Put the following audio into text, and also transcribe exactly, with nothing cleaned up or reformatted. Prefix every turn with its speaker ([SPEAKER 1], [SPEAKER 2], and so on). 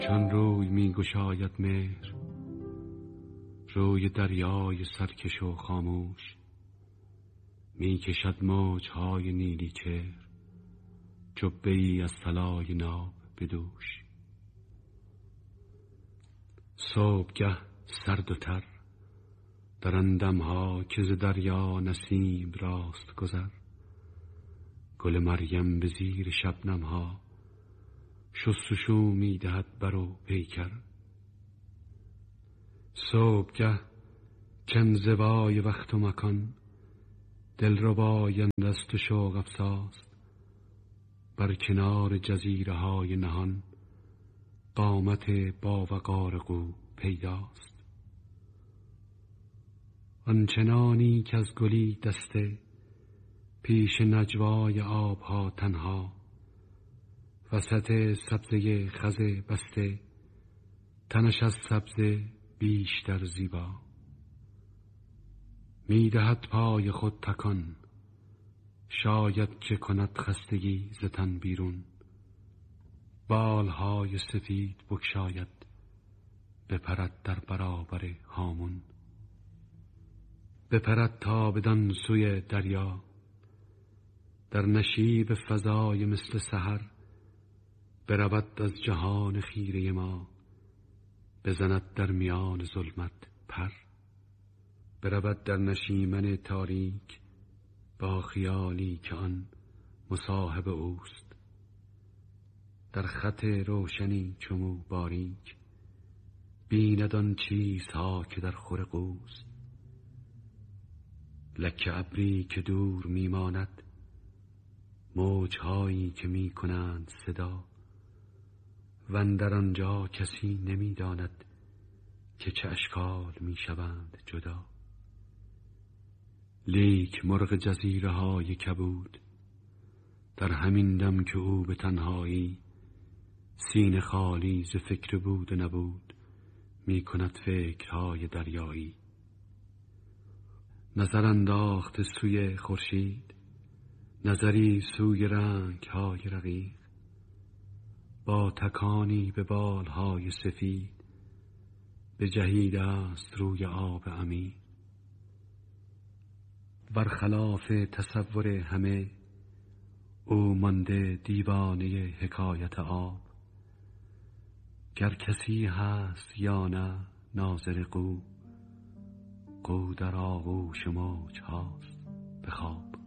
[SPEAKER 1] چون روی می گشاید مهر، روی دریای سرکش و خاموش، می کشد موجهای نیلی چهر، جبه ای از طلای ناب به دوش. صبحگه سرد و تر در آن دمها که ز دریا نسیم راست گذر، گل مریم به زیر شبنمها شستشو می دهد بر و پیکر. صبحگه کانزوای وقت و مکان، دلربایند است و شوق افزاست، بر کنار جزیره های نهان قامت باوقار قو پیداست. آنچنانی که از گلی دسته پیش نجوای آبها تنها، وسط سبزه خز بسته تنش از سبزه بیشتر زیبا. می دهد پای خود تکان، شاید که کند خستگی ز تن بیرون، بالهای سفید بگشاید بپرد در برابر هامون. بپرد تا بدان سوی دریا، در نشیب فضای مثل سحر برود از جهان خیره ما، بزند در میان ظلمت پر. برود در نشیمن تاریک با خیالی که آن مصاحب اوست، در خط روشنی چمو باریک بیند آن چیزها که در خور قوست. لکه ابری که دور میماند، موجهایی که می کنند صدا، و اندر آنجا کسی نمیداند که چه اشکال می شوند جدا. لیک مرغ جزیره های کبود در همین دم که او به تنهایی سینه خالی ز فکر بود و نبود می کند فکرهای دریایی. نظر انداخته سوی خورشید، نظری سوی رنگ های رقیق، با تکانی به بالهای سفید بجهیده است روی آب عمیق. برخلاف تصور همه او مانده دیوانه حکایت آب، گر کسی هست یا نه ناظر قو، قو در آغوش موج هاست به خواب.